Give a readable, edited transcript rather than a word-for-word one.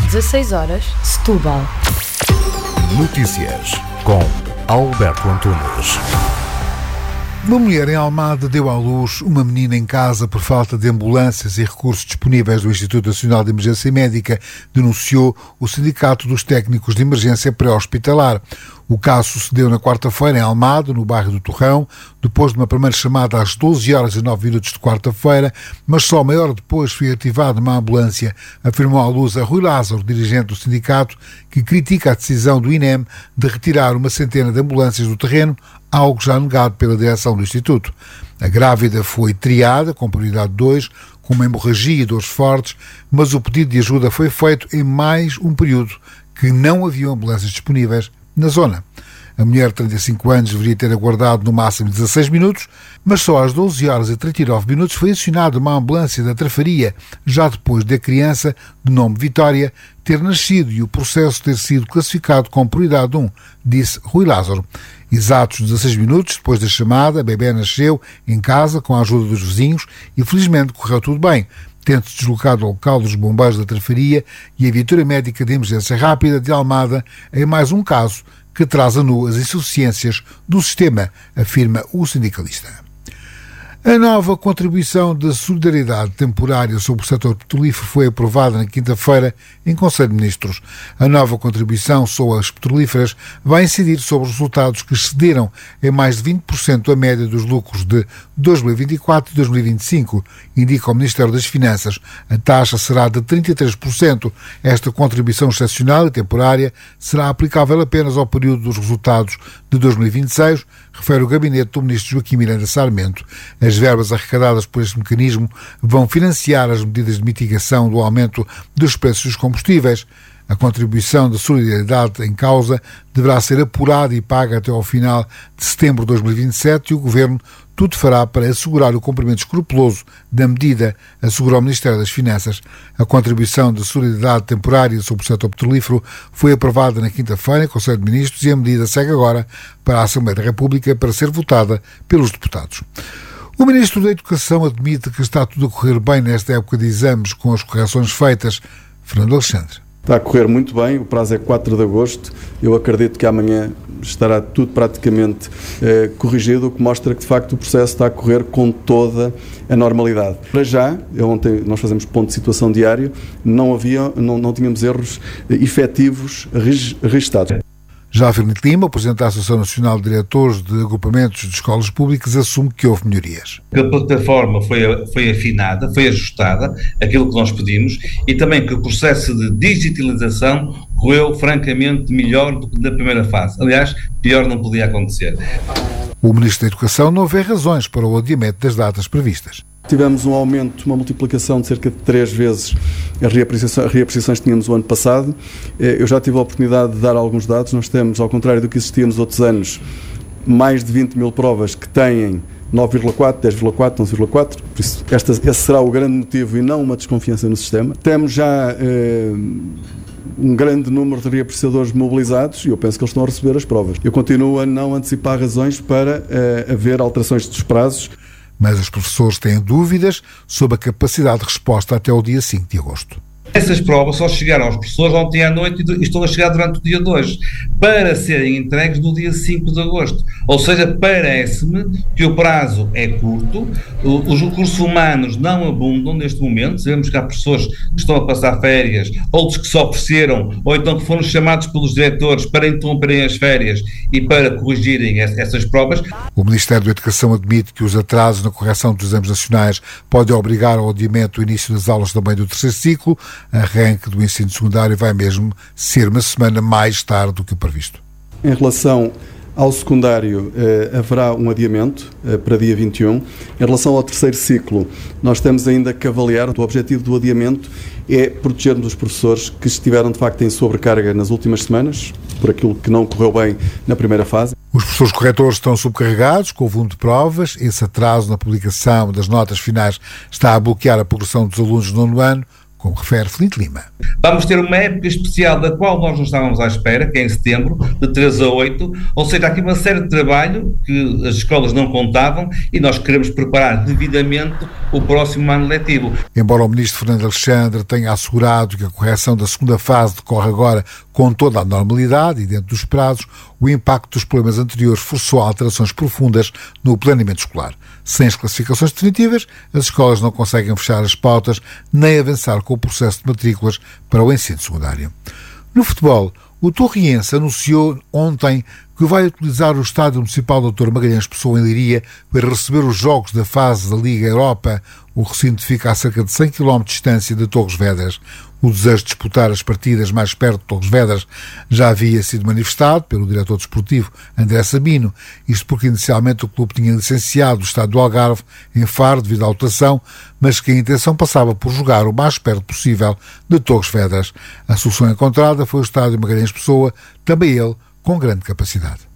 16 horas, Setúbal. Notícias com Alberto Antunes. Uma mulher em Almada deu à luz uma menina em casa por falta de ambulâncias e recursos disponíveis do Instituto Nacional de Emergência Médica, denunciou o Sindicato dos Técnicos de Emergência Pré-Hospitalar. O caso sucedeu na quarta-feira em Almada, no bairro do Torrão, depois de uma primeira chamada às 12 horas e 9 minutos de quarta-feira, mas só meia hora depois foi ativada uma ambulância, afirmou à luz a Rui Lázaro, dirigente do sindicato, que critica a decisão do INEM de retirar uma centena de ambulâncias do terreno, algo já negado pela direção do Instituto. A grávida foi triada, com prioridade 2, com uma hemorragia e dores fortes, mas o pedido de ajuda foi feito em mais um período que não havia ambulâncias disponíveis na zona. A mulher de 35 anos deveria ter aguardado no máximo 16 minutos, mas só às 12 horas e 39 minutos foi acionada uma ambulância da Trafaria, já depois da criança, de nome Vitória, ter nascido e o processo ter sido classificado com prioridade 1, disse Rui Lázaro. Exatos 16 minutos depois da chamada, a bebê nasceu em casa com a ajuda dos vizinhos e felizmente correu tudo bem, tendo-se deslocado ao local dos bombeiros da Trafaria e a viatura médica de emergência rápida de Almada em mais um caso que traz a nu as insuficiências do sistema, afirma o sindicalista. A nova contribuição de solidariedade temporária sobre o setor petrolífero foi aprovada na quinta-feira em Conselho de Ministros. A nova contribuição sobre as petrolíferas vai incidir sobre os resultados que excederam em mais de 20% a média dos lucros de 2024 e 2025, indica o Ministério das Finanças. A taxa será de 33%. Esta contribuição excepcional e temporária será aplicável apenas ao período dos resultados de 2026, refere o gabinete do Ministro Joaquim Miranda Sarmento. As verbas arrecadadas por este mecanismo vão financiar as medidas de mitigação do aumento dos preços dos combustíveis. A contribuição de solidariedade em causa deverá ser apurada e paga até ao final de setembro de 2027 e o Governo tudo fará para assegurar o cumprimento escrupuloso da medida, assegurou o Ministério das Finanças. A contribuição de solidariedade temporária sobre o setor petrolífero foi aprovada na quinta-feira em Conselho de Ministros e a medida segue agora para a Assembleia da República para ser votada pelos deputados. O Ministro da Educação admite que está tudo a correr bem nesta época de exames com as correções feitas. Fernando Alexandre. Está a correr muito bem, o prazo é 4 de agosto, eu acredito que amanhã estará tudo praticamente corrigido, o que mostra que de facto o processo está a correr com toda a normalidade. Para já, ontem nós fazemos ponto de situação diário, não tínhamos erros efetivos registados. Já Fernando Lima, o Presidente da Associação Nacional de Diretores de Agrupamentos de Escolas Públicas, assume que houve melhorias. Que a plataforma foi afinada, foi ajustada, aquilo que nós pedimos, e também que o processo de digitalização correu francamente melhor do que na primeira fase. Aliás, pior não podia acontecer. O Ministro da Educação não vê razões para o adiamento das datas previstas. Tivemos um aumento, uma multiplicação de cerca de 3 vezes as reapreciações que tínhamos o ano passado. Eu já tive a oportunidade de dar alguns dados. Nós temos, ao contrário do que existia nos outros anos, mais de 20 mil provas que têm 9,4, 10,4, 11,4. Por isso, esse será o grande motivo e não uma desconfiança no sistema. Temos já um grande número de reapreciadores mobilizados e eu penso que eles estão a receber as provas. Eu continuo a não antecipar razões para haver alterações dos prazos. Mas os professores têm dúvidas sobre a capacidade de resposta até o dia 5 de agosto. Essas provas só chegaram aos professores ontem à noite e estão a chegar durante o dia de hoje, para serem entregues no dia 5 de agosto. Ou seja, parece-me que o prazo é curto, os recursos humanos não abundam neste momento, sabemos que há professores que estão a passar férias, outros que se ofereceram, ou então que foram chamados pelos diretores para interromperem as férias e para corrigirem essas provas. O Ministério da Educação admite que os atrasos na correção dos exames nacionais podem obrigar ao adiamento do início das aulas também do terceiro ciclo. Arranque do ensino secundário vai mesmo ser uma semana mais tarde do que o previsto. Em relação ao secundário, haverá um adiamento para dia 21. Em relação ao terceiro ciclo, nós temos ainda que avaliar. O objetivo do adiamento é protegermos os professores que estiveram, de facto, em sobrecarga nas últimas semanas, por aquilo que não correu bem na primeira fase. Os professores corretores estão subcarregados com o volume de provas. Esse atraso na publicação das notas finais está a bloquear a progressão dos alunos do 9º ano. como refere Filipe Lima. Vamos ter uma época especial da qual nós não estávamos à espera, que é em setembro, de 3 a 8, ou seja, há aqui uma série de trabalho que as escolas não contavam e nós queremos preparar devidamente o próximo ano letivo. Embora o ministro Fernando Alexandre tenha assegurado que a correção da segunda fase decorre agora com toda a normalidade e dentro dos prazos, o impacto dos problemas anteriores forçou alterações profundas no planeamento escolar. Sem as classificações definitivas, as escolas não conseguem fechar as pautas nem avançar com o processo de matrículas para o ensino secundário. No futebol, o Torriense anunciou ontem que vai utilizar o Estádio Municipal Dr. Magalhães Pessoa em Leiria para receber os jogos da fase da Liga Europa. O recinto fica a cerca de 100 km de distância de Torres Vedras. O desejo de disputar as partidas mais perto de Torres Vedras já havia sido manifestado pelo diretor desportivo André Sabino, isto porque inicialmente o clube tinha licenciado o estádio do Algarve em Faro devido à lotação, mas que a intenção passava por jogar o mais perto possível de Torres Vedras. A solução encontrada foi o estádio Magalhães Pessoa, também ele com grande capacidade.